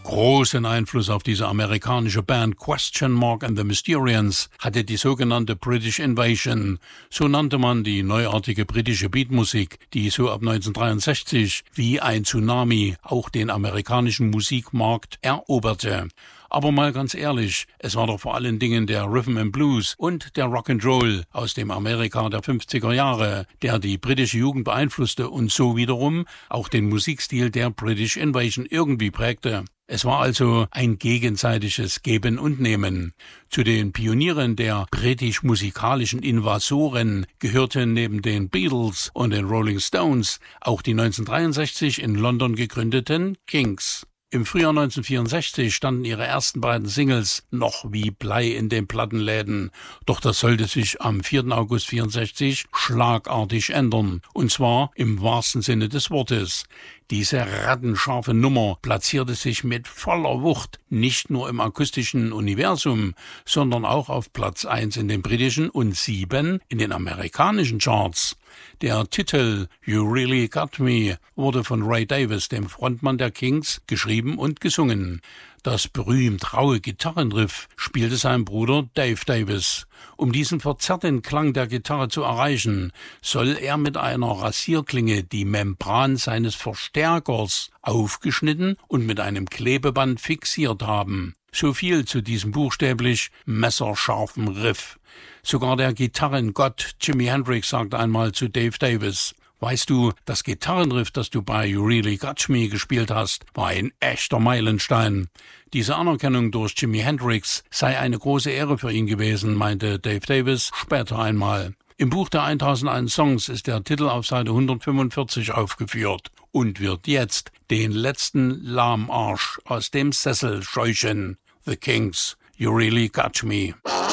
Großen Einfluss auf diese amerikanische Band Question Mark and the Mysterians hatte die sogenannte British Invasion. So nannte man die neuartige britische Beatmusik, die so ab 1963 wie ein Tsunami auch den amerikanischen Musikmarkt eroberte. Aber mal ganz ehrlich, es war doch vor allen Dingen der Rhythm and Blues und der Rock'n'Roll aus dem Amerika der 50er Jahre, der die britische Jugend beeinflusste und so wiederum auch den Musikstil der British Invasion irgendwie prägte. Es war also ein gegenseitiges Geben und Nehmen. Zu den Pionieren der britisch-musikalischen Invasoren gehörten neben den Beatles und den Rolling Stones auch die 1963 in London gegründeten Kinks. Im Frühjahr 1964 standen ihre ersten beiden Singles noch wie Blei in den Plattenläden. Doch das sollte sich am 4. August 1964 schlagartig ändern. Und zwar im wahrsten Sinne des Wortes. Diese rattenscharfe Nummer platzierte sich mit voller Wucht nicht nur im akustischen Universum, sondern auch auf Platz 1 in den britischen und 7 in den amerikanischen Charts. Der Titel You Really Got Me wurde von Ray Davies, dem Frontmann der Kinks, geschrieben und gesungen. Das berühmt raue Gitarrenriff spielte sein Bruder Dave Davies. Um diesen verzerrten Klang der Gitarre zu erreichen, soll er mit einer Rasierklinge die Membran seines Verstärkers aufgeschnitten und mit einem Klebeband fixiert haben. So viel zu diesem buchstäblich messerscharfen Riff. Sogar der Gitarrengott Jimi Hendrix sagte einmal zu Dave Davies: Weißt du, das Gitarrenriff, das du bei You Really Got Me gespielt hast, war ein echter Meilenstein. Diese Anerkennung durch Jimi Hendrix sei eine große Ehre für ihn gewesen, meinte Dave Davies später einmal. Im Buch der 1001 Songs ist der Titel auf Seite 145 aufgeführt und wird jetzt den letzten Lahmarsch aus dem Sessel scheuchen. The Kinks, You Really Got Me.